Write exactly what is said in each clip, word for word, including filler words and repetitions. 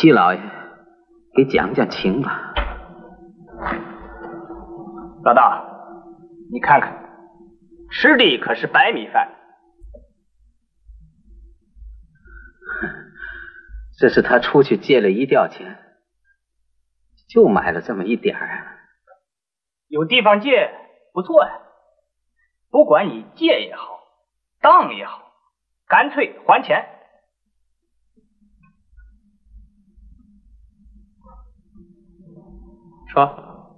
戚老爷给讲讲情吧。 老大，你看看，吃的可是白米饭。 这是他出去借了一吊钱，就买了这么一点儿啊。 有地方借不错呀，不管你借也好，当也好，干脆还钱。说，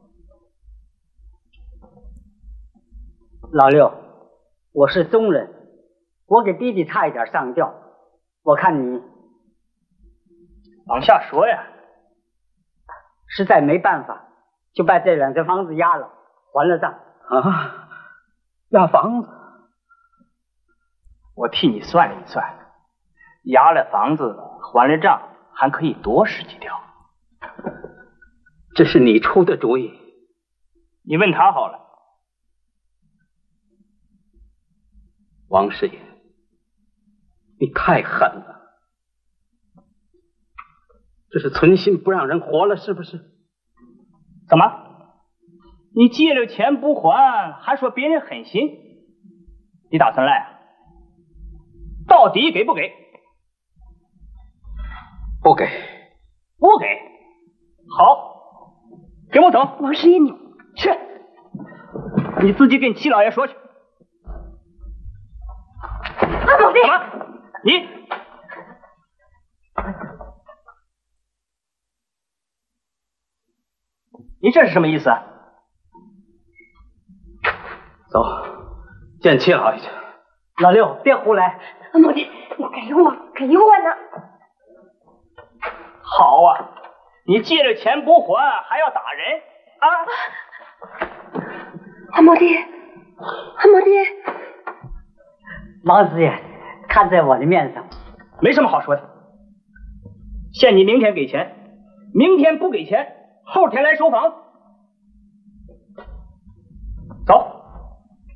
老六，我是中人，我给弟弟差一点上吊，我看你往下说呀。 实在没办法，就把这两间房子押了，还了账。 啊，押房子？ 我替你算了一算，押了房子，还了账，还可以多使几条。 这是你出的主意？ 你问他好了。 王师爷，你太狠了！这是存心不让人活了，是不是？ 怎么？你借了钱不还，还说别人狠心？你打算赖啊？到底给不给？ 不给。 不给？好，给我走。 王师爷，你去，你自己跟戚老爷说去。 阿宝弟， 怎么？你？你这是什么意思啊？ 走，见戚老爷去。 老六，别胡来！ 阿宝弟，你给我，给我呢！ 好啊，你借了钱不还，还要打人啊！ 阿毛弟，阿毛弟， 王师爷，看在我的面上， 没什么好说的。限你明天给钱，明天不给钱，后天来收房。